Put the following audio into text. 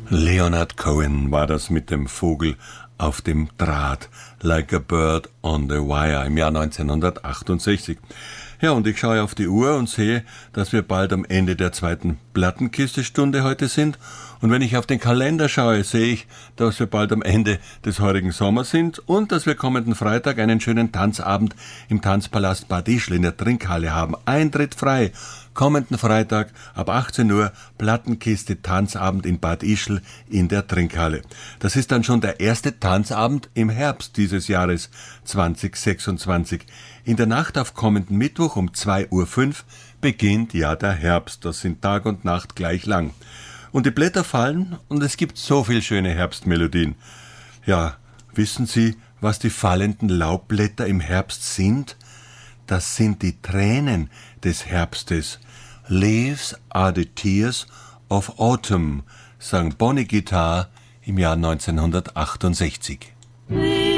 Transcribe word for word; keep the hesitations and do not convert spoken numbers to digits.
Leonard Cohen war das mit dem Vogel auf dem Draht, Like a Bird on the Wire im Jahr neunzehnhundertachtundsechzig. Ja, und ich schaue auf die Uhr und sehe, dass wir bald am Ende der zweiten Plattenkiste-Stunde heute sind. Und wenn ich auf den Kalender schaue, sehe ich, dass wir bald am Ende des heurigen Sommers sind und dass wir kommenden Freitag einen schönen Tanzabend im Tanzpalast Bad Ischl in der Trinkhalle haben. Eintritt frei. Kommenden Freitag ab achtzehn Uhr Plattenkiste Tanzabend in Bad Ischl in der Trinkhalle. Das ist dann schon der erste Tanzabend im Herbst dieses Jahres zweitausendsechsundzwanzig. In der Nacht auf kommenden Mittwoch um zwei Uhr fünf beginnt ja der Herbst. Das sind Tag und Nacht gleich lang. Und die Blätter fallen und es gibt so viel schöne Herbstmelodien. Ja, wissen Sie, was die fallenden Laubblätter im Herbst sind? Das sind die Tränen des Herbstes. Leaves are the tears of autumn, sang Bonnie Guitar im Jahr neunzehnhundertachtundsechzig.